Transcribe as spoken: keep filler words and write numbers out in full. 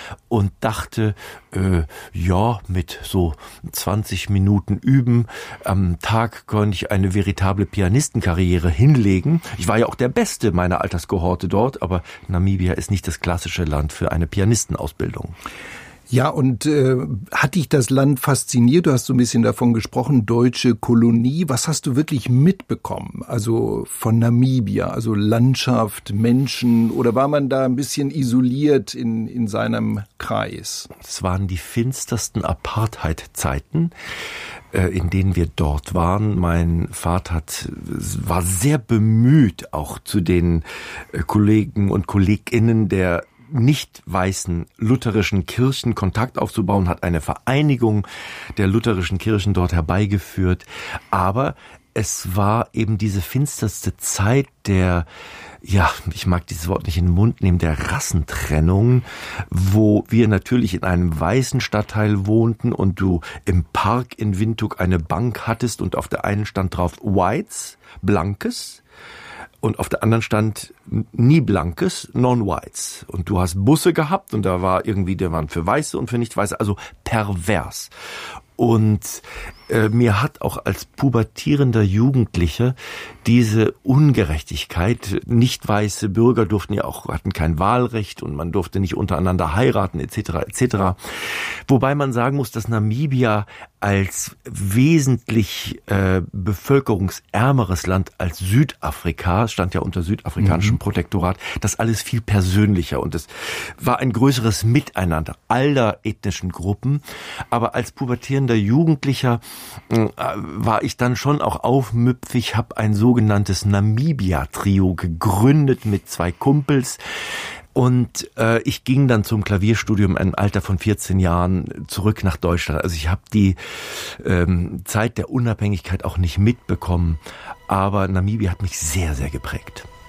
und dachte, äh, ja, mit so zwanzig Minuten Üben am Tag konnte ich eine veritable Pianistenkarriere hinlegen. Ich war ja auch der Beste meiner Alterskohorte dort, aber Namibia ist nicht das klassische Land für eine Pianistenausbildung. Ja, und äh, hat dich das Land fasziniert? Du hast so ein bisschen davon gesprochen, deutsche Kolonie. Was hast du wirklich mitbekommen? Also von Namibia, also Landschaft, Menschen, oder war man da ein bisschen isoliert in, in seinem Kreis? Es waren die finstersten Apartheid-Zeiten, in denen wir dort waren. Mein Vater hat, war sehr bemüht, auch zu den Kollegen und Kolleginnen der nicht weißen lutherischen Kirchen Kontakt aufzubauen, hat eine Vereinigung der lutherischen Kirchen dort herbeigeführt. Aber es war eben diese finsterste Zeit der, ja, ich mag dieses Wort nicht in den Mund nehmen, der Rassentrennung, wo wir natürlich in einem weißen Stadtteil wohnten und du im Park in Windhoek eine Bank hattest und auf der einen stand drauf Whites, Blankes, und auf der anderen stand nie Blankes, Non-Whites. Und du hast Busse gehabt und da war irgendwie, der waren für Weiße und für Nicht-Weiße, also pervers. Und äh, mir hat auch als pubertierender Jugendlicher diese Ungerechtigkeit, nicht weiße Bürger durften ja auch, hatten kein Wahlrecht und man durfte nicht untereinander heiraten et cetera et cetera. Wobei man sagen muss, dass Namibia als wesentlich äh, bevölkerungsärmeres Land als Südafrika, stand ja unter südafrikanischem mhm. Protektorat, das alles viel persönlicher und es war ein größeres Miteinander aller ethnischen Gruppen. Aber als pubertierender Jugendlicher äh, war ich dann schon auch aufmüpfig, habe ein sogenanntes Namibia-Trio gegründet mit zwei Kumpels. Und äh, ich ging dann zum Klavierstudium im Alter von vierzehn Jahren zurück nach Deutschland. Also ich habe die ähm, Zeit der Unabhängigkeit auch nicht mitbekommen, aber Namibia hat mich sehr, sehr geprägt.